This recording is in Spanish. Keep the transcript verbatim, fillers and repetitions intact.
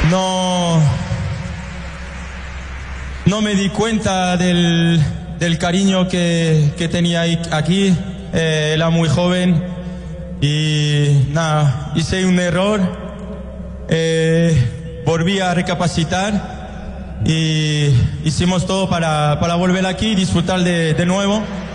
no, no me di cuenta del, del cariño que, que tenía aquí. Eh, era muy joven y nada, hice un error, eh, volví a recapacitar y hicimos todo para, para volver aquí y disfrutar de, de nuevo.